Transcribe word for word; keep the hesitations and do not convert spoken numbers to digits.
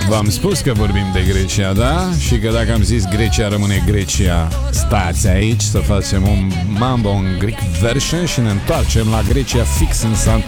V-am spus că vorbim de Grecia, da? Și că dacă am zis Grecia, rămâne Grecia. Stați aici să facem un Mambo în Greek version și ne întoarcem la Grecia fix în Santorini.